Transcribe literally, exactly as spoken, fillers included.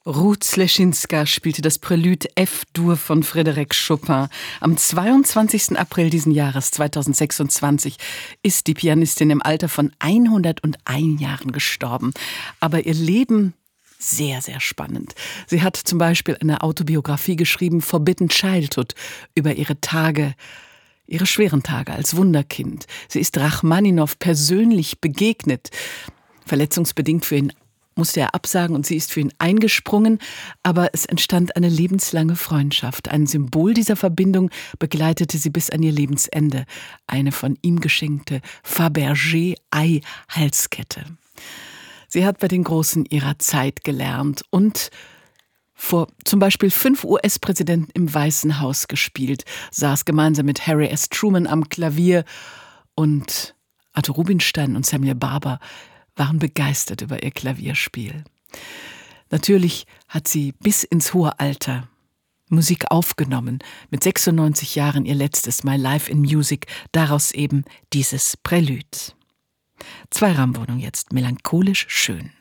Ruth Schlesinska spielte das Prelude F-Dur von Frédéric Chopin. Am zweiundzwanzigsten April diesen Jahres, zweitausendsechsundzwanzig, ist die Pianistin im Alter von hunderteins Jahren gestorben. Aber ihr Leben sehr, sehr spannend. Sie hat zum Beispiel eine Autobiografie geschrieben, Forbidden Childhood, über ihre Tage, ihre schweren Tage als Wunderkind. Sie ist Rachmaninow persönlich begegnet, verletzungsbedingt für ihn musste er absagen und sie ist für ihn eingesprungen, aber es entstand eine lebenslange Freundschaft. Ein Symbol dieser Verbindung begleitete sie bis an ihr Lebensende, eine von ihm geschenkte Fabergé-Ei-Halskette. Sie hat bei den Großen ihrer Zeit gelernt und vor zum Beispiel fünf U S-Präsidenten im Weißen Haus gespielt, saß gemeinsam mit Harry S. Truman am Klavier und Arthur Rubinstein und Samuel Barber waren begeistert über ihr Klavierspiel. Natürlich hat sie bis ins hohe Alter Musik aufgenommen. Mit sechsundneunzig Jahren ihr letztes My Life in Music, daraus eben dieses Prelude. Zwei Rahmenwohnungen jetzt, melancholisch schön.